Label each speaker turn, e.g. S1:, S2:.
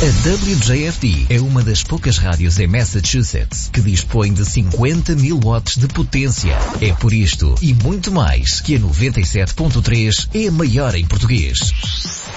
S1: A WJFD é uma das poucas rádios em Massachusetts que dispõe de 50 mil watts de potência. É por isto e muito mais que a 97.3 é a maior em português.